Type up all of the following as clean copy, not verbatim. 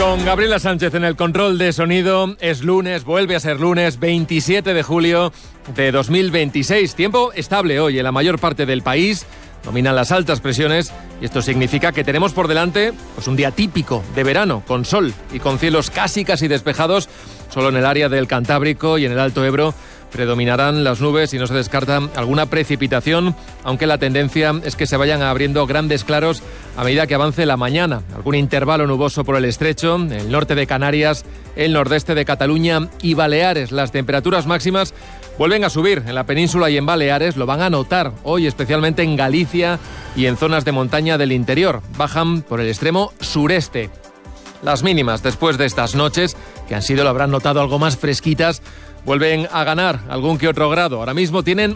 Con Gabriela Sánchez en el control de sonido. Es lunes, vuelve a ser lunes, 27 de julio de 2026. Tiempo estable hoy en la mayor parte del país. Dominan las altas presiones y esto significa que tenemos por delante pues un día típico de verano, con sol y con cielos casi despejados. Solo en el área del Cantábrico y en el Alto Ebro predominarán las nubes y no se descarta alguna precipitación, aunque la tendencia es que se vayan abriendo grandes claros a medida que avance la mañana. Algún intervalo nuboso por el estrecho, el norte de Canarias, el nordeste de Cataluña y Baleares. Las temperaturas máximas vuelven a subir en la península y en Baleares, lo van a notar hoy especialmente en Galicia y en zonas de montaña del interior. Bajan por el extremo sureste. Las mínimas después de estas noches, que han sido, lo habrán notado, algo más fresquitas, vuelven a ganar algún que otro grado. Ahora mismo tienen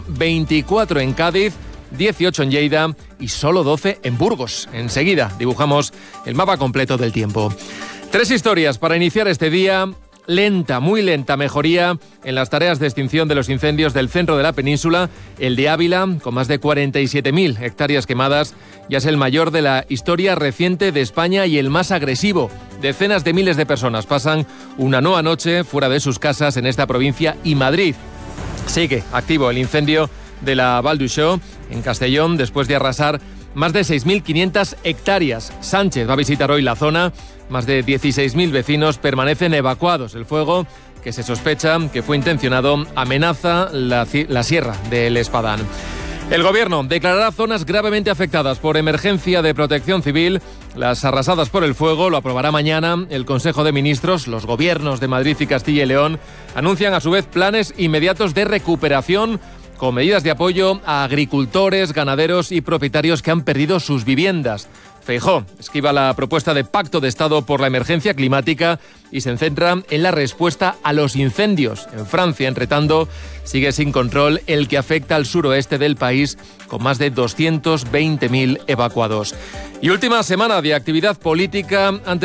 24 en Cádiz, 18 en Lleida y solo 12 en Burgos. Enseguida dibujamos el mapa completo del tiempo. 3 historias para iniciar este día. Lenta, muy lenta mejoría en las tareas de extinción de los incendios del centro de la península. El de Ávila, con más de 47.000 hectáreas quemadas, ya es el mayor de la historia reciente de España y el más agresivo. Decenas de miles de personas pasan una nueva noche fuera de sus casas en esta provincia y Madrid. Sigue activo el incendio de la Val d'Uixó en Castellón después de arrasar más de 6.500 hectáreas. Sánchez va a visitar hoy la zona. Más de 16.000 vecinos permanecen evacuados. El fuego, que se sospecha que fue intencionado, amenaza la sierra del Espadán. El Gobierno declarará zonas gravemente afectadas por emergencia de protección civil. Las arrasadas por el fuego lo aprobará mañana el Consejo de Ministros. Los gobiernos de Madrid y Castilla y León anuncian a su vez planes inmediatos de recuperación con medidas de apoyo a agricultores, ganaderos y propietarios que han perdido sus viviendas. Feijóo esquiva la propuesta de pacto de Estado por la emergencia climática y se centra en la respuesta a los incendios. En Francia, entre tanto, sigue sin control el que afecta al suroeste del país, con más de 220.000 evacuados. Y última semana de actividad política antes